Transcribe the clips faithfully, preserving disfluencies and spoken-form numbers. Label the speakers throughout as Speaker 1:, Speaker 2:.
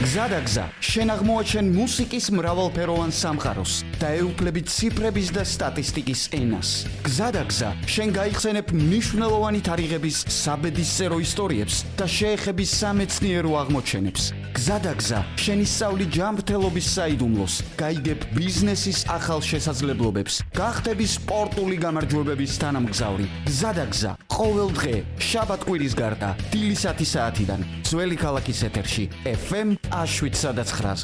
Speaker 1: გზადაგზა, შენ აღმოაჩენ მუსიკის მრავალფეროვან სამყაროს და ეუფლები ციფრების და სტატისტიკის ენას. გზადაგზა, შენ გაიხსენებ მნიშვნელოვანი თარიღების საბედისწერო ისტორიებს და შეეხები სამეცნიერო აღმოჩენებს. გზადაგზა, შენ ისწავლი ჯანმრთელობის საიდუმლოს, გაიგებ ბიზნესის ახალ შესაძლებლობებს, გახდები სპორტული გამარჯვებების თანამგზავრი. გზადაგზა, ყოველ დღე, შაბათ-კვირის გარდა, დილისათი საათიდან, ძველი ქალაქის ეთერში, ეფ ემ შვიდ ცხრაზე.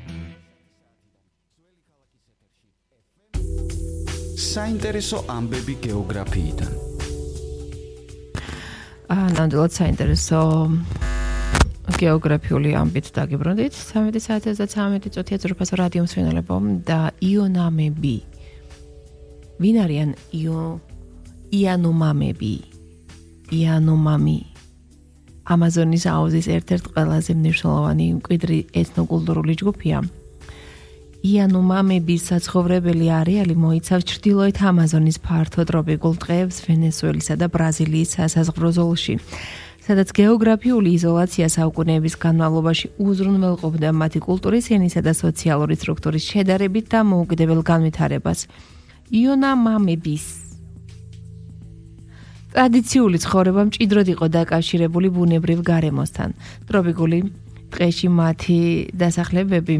Speaker 1: საინტერესო ამბები გეოგრაფიიდან.
Speaker 2: აა, ნამდვილად საინტერესო გეოგრაფიული ამბით დაგიბრუნდით. სამი საათი ოცდაათი წუთია ძროხასო რადიო მსმენელებო და იონამები. ვინ არიან იო იანომამები? იანომამი ამაზონის აუზის ერთ-ერთი ყველაზე მნიშვნელოვანი მკვიდრი ეთნოკულტურული ჯგუფია. იანომამების საცხოვრებელი არეალი მოიცავს ჩრდილოეთ ამაზონის ფართო ტროპიკულ ტყეებს ვენესუელისა და ბრაზილიის სასაზღვრო ზოლში, სადაც გეოგრაფიული იზოლაცია საუკუნეების განმავლობაში უზრუნველყოფდა მათი კულტურის, ენისა და სოციალური სტრუქტურის შედარებით და მოუკიდებელ განვითარებას. იონამამების ტრადიციული ცხოვრება მჭიდროდ იყო დაკავშირებული ბუნებრივ გარემოსთან. ტროპიკული ტყეში მათი დასახლებები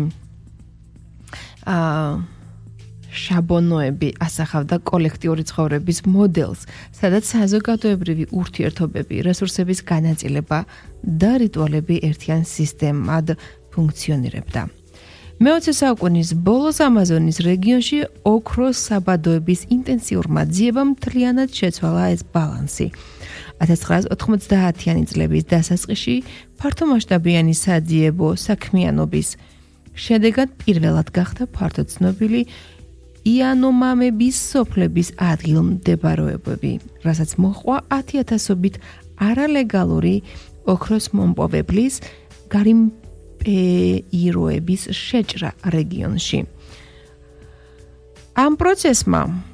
Speaker 2: აა შაბონოები ასახავდა კოლექტიური ცხოვრების მოდელს, სადაც საზოგადოებრივი ურთიერთობები, რესურსების განაწილება და რიტუალები ერთიან სისტემად ფუნქციონირებდა. მეოცე საუკუნის ბოლოს ამაზონის რეგიონში ოქროს საბადოების ინტენსიურმა ძიებამ მთლიანად შეცვალა ეს ბალანსი. ათას ცხრაასი ოთხმოცდაათიანი წლების დასაწყისში ფართომასშტაბიანი საძიებო საქმიანობის შედეგად პირველად გახდა ფართოდ ცნობილი იანომამების სოფლების ადგილმდებარეობები, რასაც მოჰყვა ათიათასობით არალეგალური ოქროს მომპოვებლის გარიმპეიროების შეჭრა რეგიონში. ამ პროცესმა